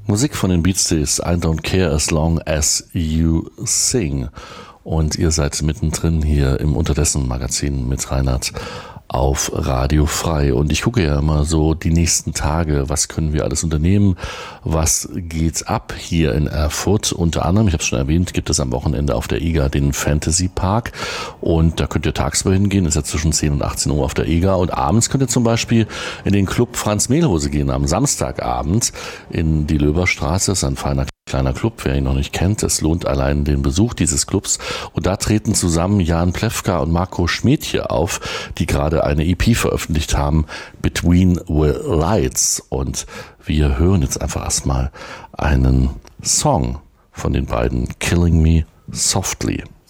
Musik von den Beatsteaks, I Don't Care As Long As You Sing. Und ihr seid mittendrin hier im Unterdessen-Magazin mit Reinhard auf Radio Frei. Und ich gucke ja immer so die nächsten Tage, was können wir alles unternehmen, was geht ab hier in Erfurt. Unter anderem, ich habe es schon erwähnt, gibt es am Wochenende auf der EGA den Fantasy Park. Und da könnt ihr tagsüber hingehen, ist ja zwischen 10 und 18 Uhr auf der EGA. Und abends könnt ihr zum Beispiel in den Club Franz Mehlhose gehen, am Samstagabend in die Löberstraße. Das ist ein feiner kleiner Club, wer ihn noch nicht kennt, es lohnt allein den Besuch dieses Clubs. Und da treten zusammen Jan Plewka und Marco Schmidtje auf, die gerade eine EP veröffentlicht haben, Between the Lights. Und wir hören jetzt einfach erstmal einen Song von den beiden, Killing Me Softly.